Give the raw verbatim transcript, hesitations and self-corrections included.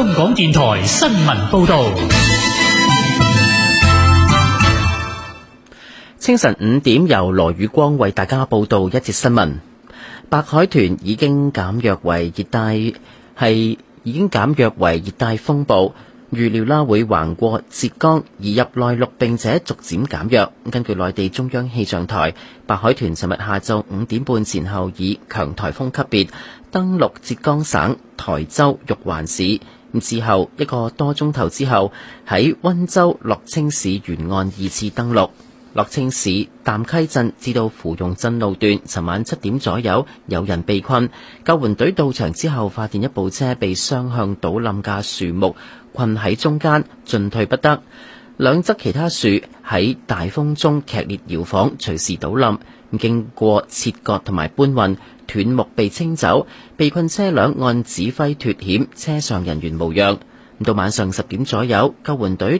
香港電台新聞報道。 清晨五點，由羅宇光為大家報道一節新聞。白海豚已經減弱為熱帶，係已經減弱為熱帶風暴，預料啦會橫過浙江，移入內陸並且逐漸減弱。根據內地中央氣象台，白海豚尋日下晝五點半前後以強颱風級別登陸浙江省台州玉環市，之後一個多鐘頭之後喺溫州樂清市沿岸二次登陸。樂清市淡溪鎮至到芙蓉鎮路段，尋晚七點左右有人被困，救援隊到場之後發現一部車被雙向倒冧嘅樹木困喺中間，進退不得。兩側其他樹喺大風中劇烈搖晃，隨時倒冧。經過切割同埋搬運，斷木被清走，被困車輛按指揮脫險，車上人員無恙。到晚上十點左右，救援隊